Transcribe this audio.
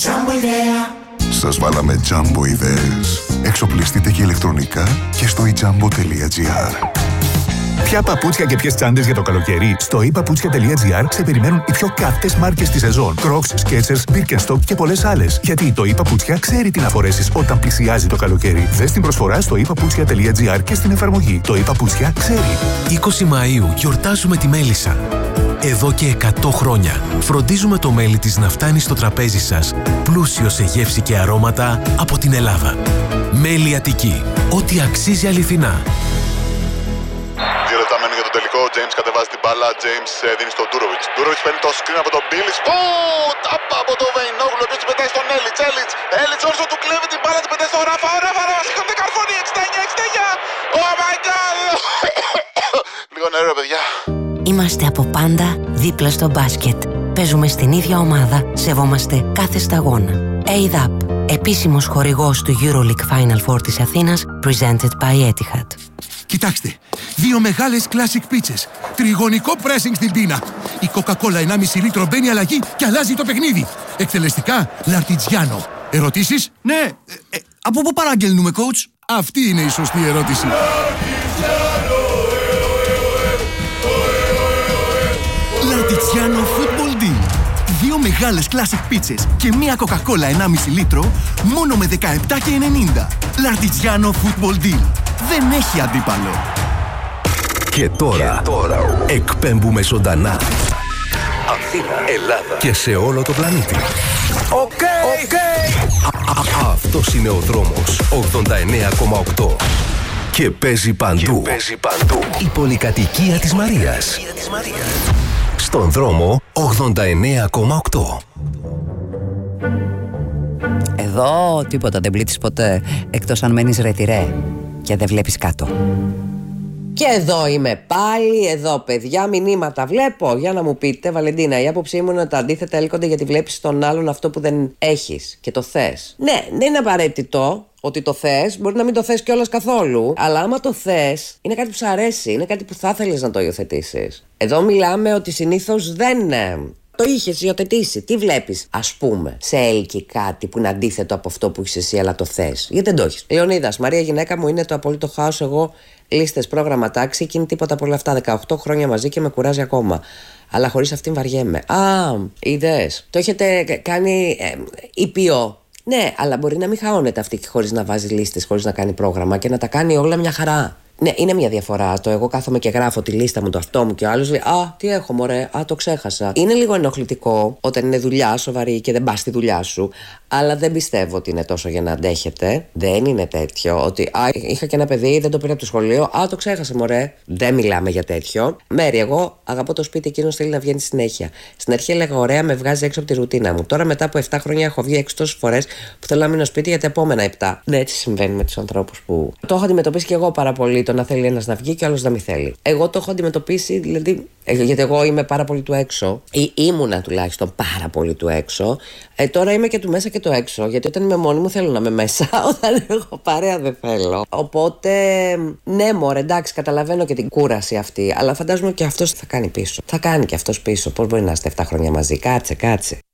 Σας βάλαμε Jumbo ιδέες. Εξοπλιστείτε και ηλεκτρονικά και στο ijambo.gr. Ποια παπούτσια και ποιες τσάντες για το καλοκαίρι? Στο epaputsια.gr σε περιμένουν οι πιο καυτές μάρκες της σεζόν. Crocs, Skechers, Birkenstock και πολλές άλλες. Γιατί το ePaputsια ξέρει τι να φορέσεις όταν πλησιάζει το καλοκαίρι. Δες την προσφορά στο epaputsya.gr και στην εφαρμογή. Το ePaputsια ξέρει. 20 Μαΐου γιορτάζουμε τη Μέλισσα. Εδώ και 100 χρόνια φροντίζουμε το μέλι της να φτάνει στο τραπέζι σας, πλούσιο σε γεύση και αρώματα από την Ελλάδα. Μέλι Αττική. Ό,τι αξίζει αληθινά. 2 λεπτά μένουν για το τελικό. Ο James κατεβάζει την μπάλα. James δίνει στον Ντούροβιτς. Ντούροβιτς παίρνει το screen από τον Μπίλις. Τάπα από τον Βεϊνόγλου. Ο οποίος την πετάει στον Έλιτς. Έλιτς όσο του κλέβει την μπάλα. Την πετάει στον Ράφα. Ο Ράφα σηκώνεται καρφώνει. 69. Oh my god. Λίγο νερό, παιδιά. Είμαστε από πάντα δίπλα στο μπάσκετ. Παίζουμε στην ίδια ομάδα. Σεβόμαστε κάθε σταγόνα. ADAP, επίσημος χορηγός του EuroLeague Final Four της Αθήνας, presented by Etihad. Κοιτάξτε, 2 μεγάλες classic pizzas. Τριγωνικό pressing στην πίνα. Η Coca-Cola 1,5 λίτρο μπαίνει αλλαγή και αλλάζει το παιχνίδι. Εκτελεστικά, Λαρτιτζιάνο. Ερωτήσεις? Ναι. Από πού παραγγέλνουμε, coach? Αυτή είναι η σωστή ερώτηση. Λαρτιτζιάνο Football Deal. 2 μεγάλες classic pizzas και μία Coca-Cola 1,5 λίτρο μόνο με 17,90. Λαρτιτζιάνο Football Deal. Δεν έχει αντίπαλο. Και τώρα εκπέμπουμε ζωντανά Αθήνα, Ελλάδα και σε όλο το πλανήτη. Οκ. Αυτός είναι ο δρόμος 89,8 και παίζει παντού. Η πολυκατοικία της Μαρίας. Στον δρόμο 89,8. Εδώ τίποτα δεν πλήττεις ποτέ, εκτός αν μένεις ρετυρέ και δεν βλέπεις κάτω. Και εδώ είμαι πάλι, εδώ παιδιά, μηνύματα βλέπω. Για να μου πείτε, Βαλεντίνα, η άποψή μου είναι ότι τα αντίθετα έλκονται γιατί βλέπεις στον άλλον αυτό που δεν έχεις και το θες. Ναι, δεν είναι απαραίτητο ότι το θες, μπορεί να μην το θες κιόλας καθόλου, αλλά άμα το θες, είναι κάτι που σου αρέσει, είναι κάτι που θα θέλεις να το υιοθετήσεις. Εδώ μιλάμε ότι συνήθως δεν το είχες υιοθετήσει. Τι βλέπεις, ας πούμε, σε έλκει κάτι που είναι αντίθετο από αυτό που είσαι εσύ, αλλά το θες? Γιατί δεν το έχεις. Λεωνίδας, Μαρία, γυναίκα μου είναι το απόλυτο χάος. Εγώ λίστες, πρόγραμμα, τάξη, εκείνη τίποτα από όλα αυτά. 18 χρόνια μαζί και με κουράζει ακόμα. Αλλά χωρίς αυτήν βαριέμαι. Είδες. Το έχετε κάνει ήπιο. Ναι, αλλά μπορεί να μην χαώνεται αυτή χωρίς να βάζει λίστες, χωρίς να κάνει πρόγραμμα και να τα κάνει όλα μια χαρά. Ναι, είναι μια διαφορά. Το εγώ κάθομαι και γράφω τη λίστα μου, το αυτό μου και ο άλλος λέει τι έχω μωρέ, το ξέχασα. Είναι λίγο ενοχλητικό όταν είναι δουλειά σοβαρή και δεν πας στη δουλειά σου. Αλλά δεν πιστεύω ότι είναι τόσο για να αντέχετε. Δεν είναι τέτοιο ότι είχα και ένα παιδί, δεν το πήρα από το σχολείο. Το ξέχασε μωρέ. Δεν μιλάμε για τέτοιο. Μέρη, εγώ αγαπώ το σπίτι, εκείνος θέλει να βγαίνει συνέχεια. Στην αρχή έλεγα ωραία, με βγάζει έξω από τη ρουτίνα μου. Τώρα μετά από 7 χρόνια έχω βγει έξω τόσες φορές που θέλω να μείνω σπίτι για τα επόμενα 7. Ναι, έτσι συμβαίνει με τους ανθρώπους που. Το έχω αντιμετωπίσει και εγώ πάρα πολύ. Το να θέλει ένας να βγει και ο άλλος να μην θέλει. Εγώ το έχω αντιμετωπίσει, δηλαδή. Γιατί εγώ είμαι πάρα πολύ του έξω. Ή ήμουνα τουλάχιστον πάρα πολύ του έξω. Τώρα είμαι και του μέσα και το έξω. Γιατί όταν είμαι μόνη μου θέλω να είμαι μέσα. Όταν έχω παρέα δεν θέλω. Οπότε, ναι, μωρέ, εντάξει, καταλαβαίνω και την κούραση αυτή. Αλλά φαντάζομαι και αυτός θα κάνει πίσω. Θα κάνει και αυτός πίσω. Πώς μπορεί να είστε 7 χρόνια μαζί? Κάτσε.